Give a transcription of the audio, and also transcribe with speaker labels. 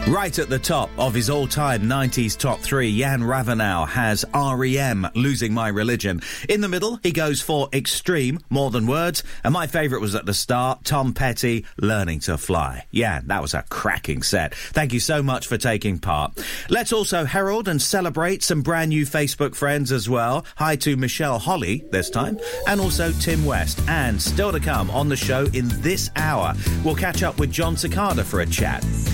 Speaker 1: Right at the top of his all-time 90s top 3, Jan Ravenow has R.E.M. Losing My Religion. In the middle, he goes for Extreme, More Than Words. And my favourite was at the start, Tom Petty, Learning to Fly. Yeah, that was a cracking set. Thank you so much for taking part. Let's also herald and celebrate some brand new Facebook friends as well. Hi to Michelle Holly this time, and also Tim West. And still to come on the show in this hour, we'll catch up with John Cicada for a chat.